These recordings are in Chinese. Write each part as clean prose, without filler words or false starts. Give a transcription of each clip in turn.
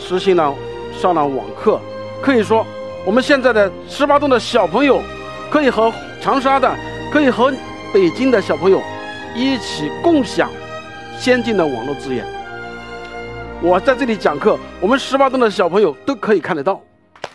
实行了上了网课。可以说，我们现在的18洞的小朋友，可以和长沙的，可以和北京的小朋友一起共享先进的网络资源。我在这里讲课，我们18洞的小朋友都可以看得到。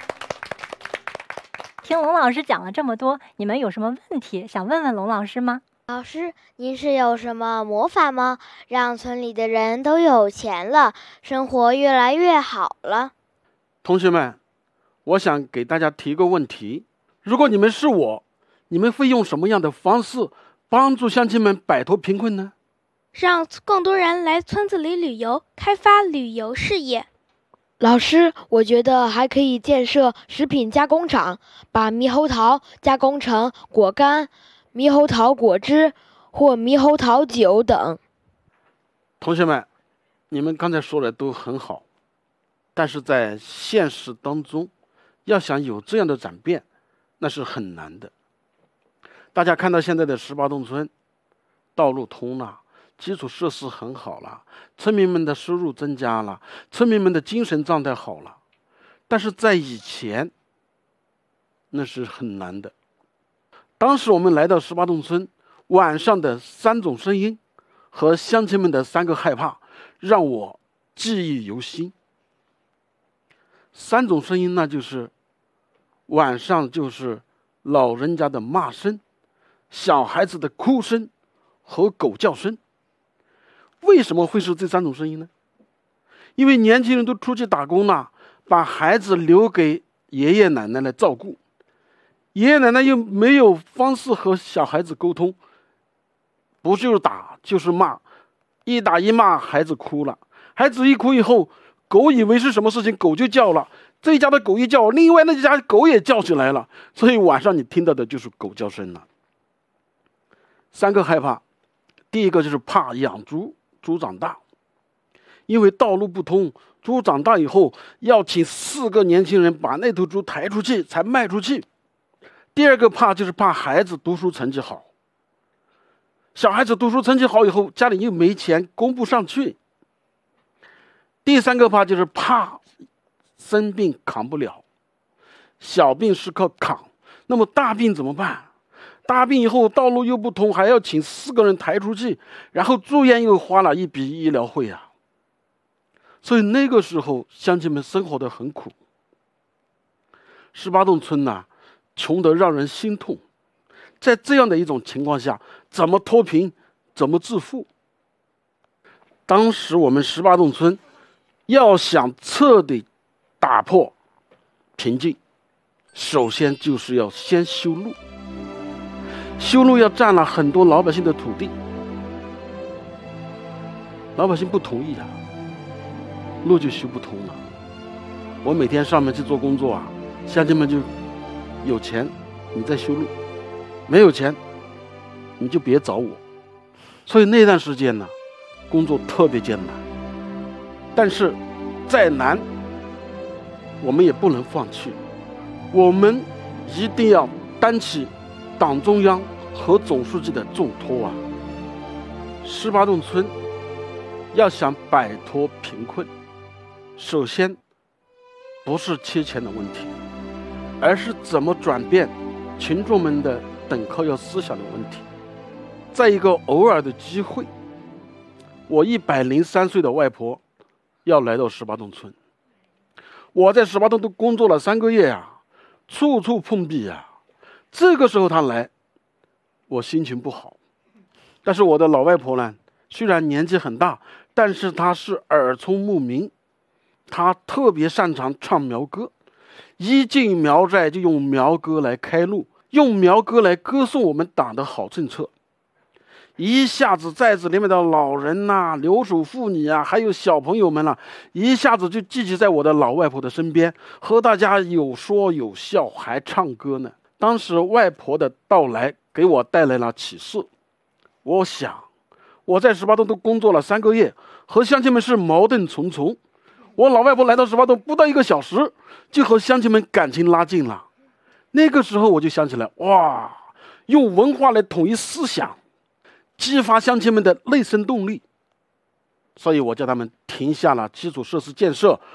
听龙老师讲了这么多，你们有什么问题想问问龙老师吗？ 老师，您是有什么魔法吗？让村里的人都有钱了，生活越来越好了。 同学们，我想给大家提个问题：如果你们是我，你们会用什么样的方式帮助乡亲们摆脱贫困呢？ 让更多人来村子里旅游，开发旅游事业。 老师，我觉得还可以建设食品加工厂，把猕猴桃加工成果干、猕猴桃果汁或猕猴桃酒等。 同学们，你们刚才说的都很好，但是在现实当中，要想有这样的转变，那是很难的。大家看到现在的18洞村，道路通了，基础设施很好了，村民们的收入增加了，村民们的精神状态好了，但是在以前，那是很难的。当时我们来到18洞村，晚上的3种声音和乡亲们的3个害怕，让我记忆犹新。3种声音呢，就是晚上就是老人家的骂声、小孩子的哭声和狗叫声。为什么会是这3种声音呢？因为年轻人都出去打工了，把孩子留给爷爷奶奶来照顾，爷爷奶奶又没有方式和小孩子沟通，不就是打就是骂，一打一骂孩子哭了，孩子一哭以后，狗以为是什么事情，狗就叫了，这一家的狗一叫，另外那家狗也叫起来了，所以晚上你听到的就是狗叫声了。3个害怕，第一个就是怕养猪，猪长大，因为道路不通，猪长大以后要请4个年轻人把那头猪抬出去才卖出去。第二个怕就是怕孩子读书成绩好，小孩子读书成绩好以后，家里又没钱供不上去。第3个怕就是怕生病扛不了，小病是靠扛，那么大病怎么办？大病以后道路又不通，还要请4个人抬出去，然后住院又花了一笔医疗费啊。所以那个时候乡亲们生活得很苦。18洞村呐，穷得让人心痛。在这样的一种情况下，怎么脱贫，怎么致富？当时我们18洞村要想彻底打破贫瘠，首先就是要先修路。修路要占了很多老百姓的土地，老百姓不同意的，路就修不通了。我每天上门去做工作啊，乡亲们就有钱你再修路，没有钱你就别找我。所以那段时间呢，工作特别艰难，但是再难我们也不能放弃，我们一定要担起党中央和总书记的重托啊！18洞村要想摆脱贫困，首先不是缺钱的问题，而是怎么转变群众们的等靠要思想的问题。在一个偶尔的机会，我103岁的外婆要来到18洞村，我在18洞都工作了3个月啊，处处碰壁啊。这个时候他来，我心情不好。但是我的老外婆呢，虽然年纪很大，但是她是耳聪目明，她特别擅长唱苗歌，一进苗寨就用苗歌来开路，用苗歌来歌颂我们党的好政策。一下子寨子里面的老人呐、留守妇女啊，还有小朋友们啊，一下子就聚集在我的老外婆的身边，和大家有说有笑，还唱歌呢。当时外婆的到来给我带来了启示。我想我在18洞都工作了3个月，和乡亲们是矛盾重重。我老外婆来到18洞不到1个小时，就和乡亲们感情拉近了。那个时候我就想起来，哇，用文化来统一思想，激发乡亲们的内生动力。所以我叫他们停下了基础设施建设，